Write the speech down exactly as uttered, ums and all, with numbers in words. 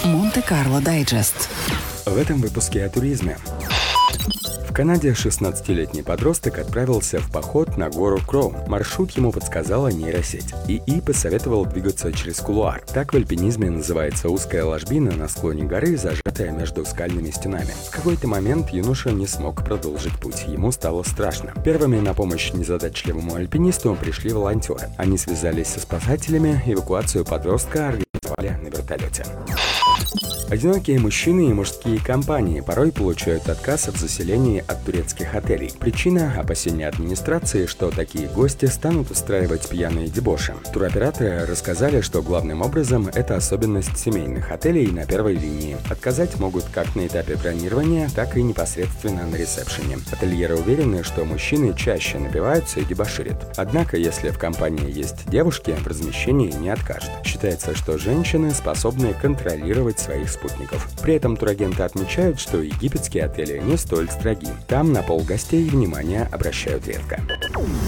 Монте-Карло Дайджест. В этом выпуске о туризме. В Канаде шестнадцатилетний подросток отправился в поход на гору Кроун. Маршрут ему подсказала нейросеть. ИИ посоветовал двигаться через кулуар. Так в альпинизме называется узкая ложбина на склоне горы, зажатая между скальными стенами. В какой-то момент юноша не смог продолжить путь. Ему стало страшно. Первыми на помощь незадачливому альпинисту пришли волонтеры. Они связались со спасателями, эвакуацию подростка организовали на вертолете. Одинокие мужчины и мужские компании порой получают отказ в заселении от турецких отелей. Причина – опасения администрации, что такие гости станут устраивать пьяные дебоши. Туроператоры рассказали, что главным образом это особенность семейных отелей на первой линии. Отказать могут как на этапе бронирования, так и непосредственно на ресепшене. Ательеры уверены, что мужчины чаще напиваются и дебоширят. Однако, если в компании есть девушки, в размещении не откажут. Считается, что женщины способны контролировать своих спутников. При этом турагенты отмечают, что египетские отели не столь строги. Там на пол гостей внимание обращают редко.